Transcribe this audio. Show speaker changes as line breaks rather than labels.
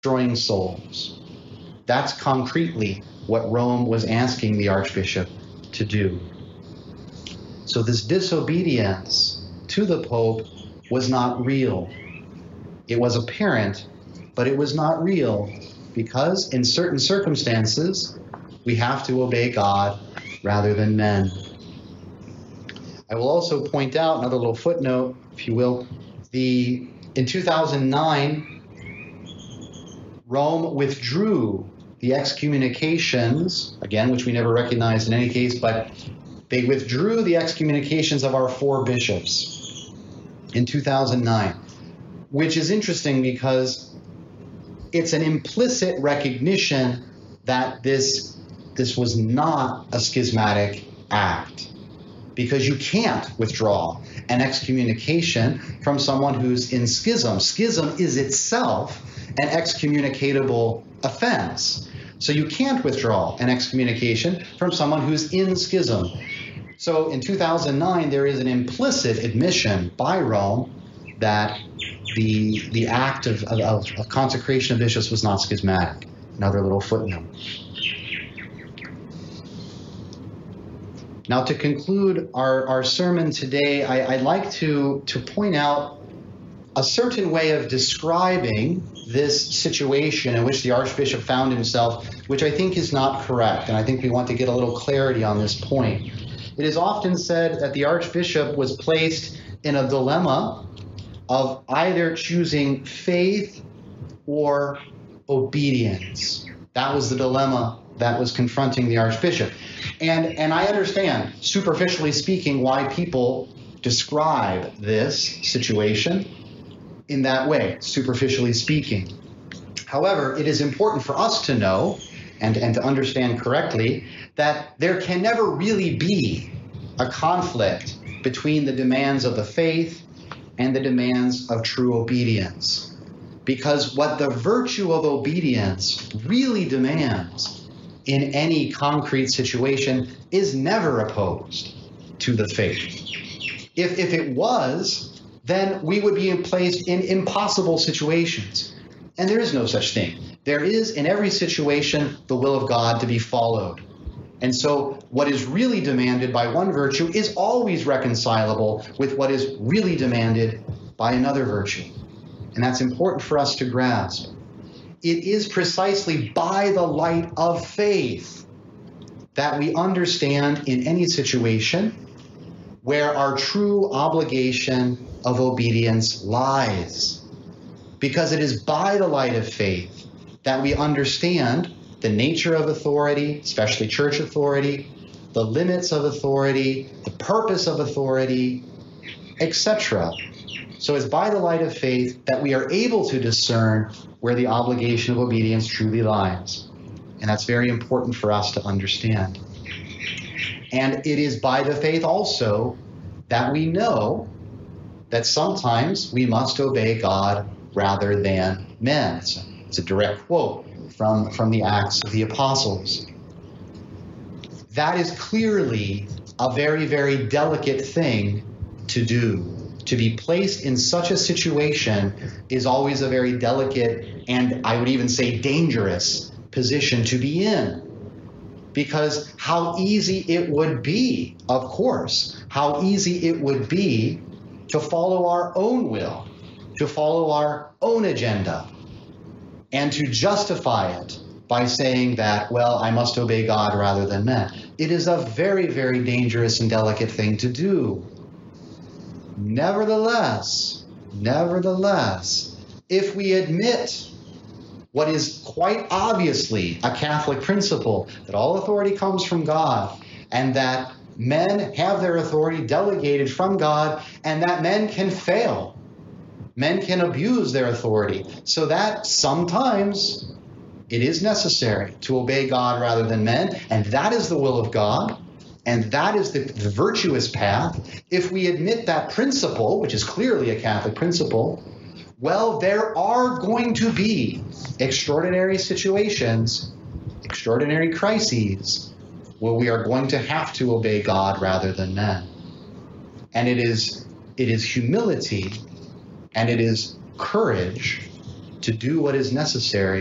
destroying souls. That's concretely what Rome was asking the Archbishop to do. So this disobedience to the Pope was not real. It was apparent, but it was not real, because in certain circumstances, we have to obey God rather than men. I will also point out another little footnote, if you will. In 2009, Rome withdrew the excommunications, again, which we never recognized in any case, but they withdrew the excommunications of our 4 bishops in 2009, which is interesting because it's an implicit recognition that this was not a schismatic act, because you can't withdraw an excommunication from someone who's in schism. Schism is itself an excommunicatable offense. So you can't withdraw an excommunication from someone who's in schism. So in 2009, there is an implicit admission by Rome that the act of consecration of bishops was not schismatic. Another little footnote. Now, to conclude our sermon today, I'd like to point out a certain way of describing this situation in which the Archbishop found himself, which I think is not correct, and I think we want to get a little clarity on this point. It is often said that the Archbishop was placed in a dilemma of either choosing faith or obedience. That was the dilemma that was confronting the Archbishop. And I understand, superficially speaking, why people describe this situation in that way, superficially speaking. However, it is important for us to know and to understand correctly that there can never really be a conflict between the demands of the faith and the demands of true obedience. Because what the virtue of obedience really demands in any concrete situation is never opposed to the faith. If it was, then we would be placed in impossible situations. And there is no such thing. There is, in every situation, the will of God to be followed. And so what is really demanded by one virtue is always reconcilable with what is really demanded by another virtue. And that's important for us to grasp. It is precisely by the light of faith that we understand in any situation where our true obligation of obedience lies. Because it is by the light of faith that we understand the nature of authority, especially church authority, the limits of authority, the purpose of authority, etc. So it's by the light of faith that we are able to discern where the obligation of obedience truly lies. And that's very important for us to understand. And it is by the faith also that we know that sometimes we must obey God rather than men. It's a direct quote from the Acts of the Apostles. That is clearly a very, very delicate thing to do. To be placed in such a situation is always a very delicate and I would even say dangerous position to be in. Because how easy it would be, of course, how easy it would be to follow our own will, to follow our own agenda, and to justify it by saying that, well, I must obey God rather than men. It is a very, very dangerous and delicate thing to do. Nevertheless, if we admit what is quite obviously a Catholic principle, that all authority comes from God, and that men have their authority delegated from God, and that men can fail, men can abuse their authority, so that sometimes it is necessary to obey God rather than men, and that is the will of God, and that is the virtuous path. If we admit that principle, which is clearly a Catholic principle, well, there are going to be extraordinary situations, extraordinary crises, where we are going to have to obey God rather than men. And it is humility and it is courage to do what is necessary